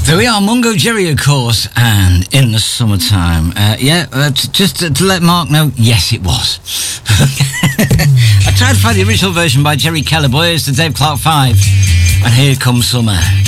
There we are, Mungo Jerry, of course, and In the Summertime. Just to let Mark know, yes, it was. I tried to find the original version by Jerry Keller, but here's the Dave Clark 5, and Here Comes Summer.